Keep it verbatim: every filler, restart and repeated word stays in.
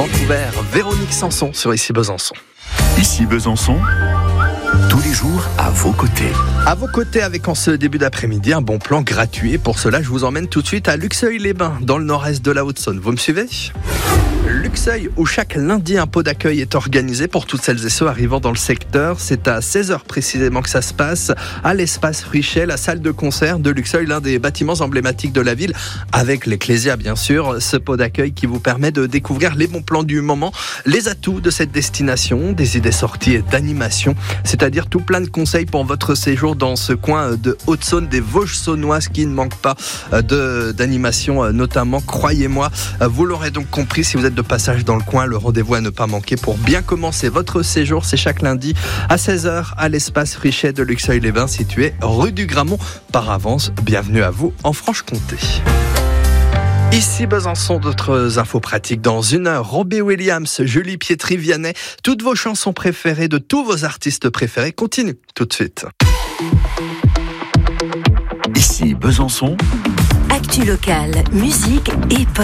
Vancouver. Véronique Sanson sur Ici Besançon. Ici Besançon, tous les jours à vos côtés. À vos côtés avec en ce début d'après-midi un bon plan gratuit. Et pour cela, je vous emmène tout de suite à Luxeuil-les-Bains, dans le nord-est de la Haute-Saône. Vous me suivez ? Luxeuil, où chaque lundi un pot d'accueil est organisé pour toutes celles et ceux arrivant dans le secteur. C'est à seize heures précisément que ça se passe, à l'espace Frichet, la salle de concert de Luxeuil, l'un des bâtiments emblématiques de la ville, avec l'Ecclésia bien sûr. Ce pot d'accueil qui vous permet de découvrir les bons plans du moment, les atouts de cette destination, des idées sorties et d'animation, c'est-à-dire tout plein de conseils pour votre séjour dans ce coin de Haute-Saône, des Vosges saunoises qui ne manquent pas de, d'animation notamment, croyez-moi. Vous l'aurez donc compris, si vous êtes de passage dans le coin, le rendez-vous à ne pas manquer pour bien commencer votre séjour. C'est chaque lundi à seize heures à l'espace Frichet de Luxeuil-les-Bains, situé rue du Grammont. Par avance, bienvenue à vous en Franche-Comté. Ici Besançon, d'autres infos pratiques dans une heure. Robbie Williams, Julie Pietri-Vianney, toutes vos chansons préférées de tous vos artistes préférés continuent tout de suite. Ici Besançon, actu locale, musique et